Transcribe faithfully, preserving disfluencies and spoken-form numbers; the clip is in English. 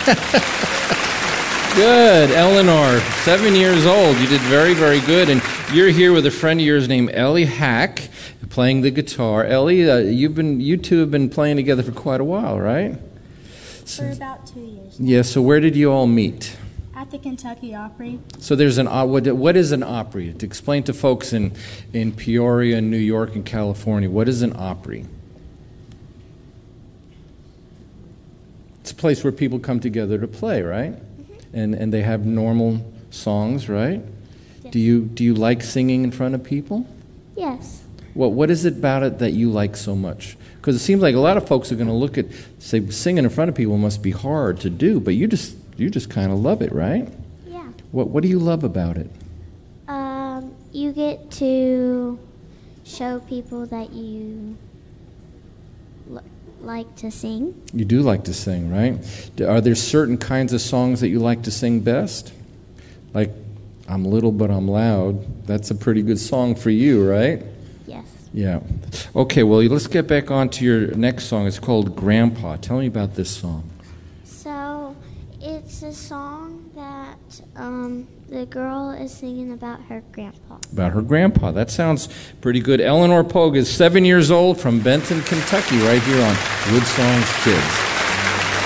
Good, Eleanor, seven years old. You did very, very good. And you're here with a friend of yours named Ellie Hack, playing the guitar. Ellie, uh, you've been, you two have been playing together for quite a while, right? For about two years now. Yeah, so where did you all meet? At the Kentucky Opry. So there's an, what, what is an Opry? To explain to folks in, in Peoria, New York, and California, what is an Opry? It's a place where people come together to play, right? And and they have normal songs, right? Yes. Do you do you like singing in front of people? Yes. What what is it about it that you like so much? Because it seems like a lot of folks are going to look at, say, singing in front of people must be hard to do, but you just you just kind of love it, right? Yeah. What what do you love about it? Um, you get to show people that you l- like to sing. You do like to sing, right? Do- Are there certain kinds of songs that you like to sing best? Like, I'm little but I'm loud. That's a pretty good song for you, right? Yes. Yeah. Okay, well, let's get back on to your next song. It's called Grandpa. Tell me about this song. So it's a song that um, the girl is singing about her grandpa. About her grandpa. That sounds pretty good. Eleanor Pogue is seven years old from Benton, Kentucky, right here on Wood Songs Kids.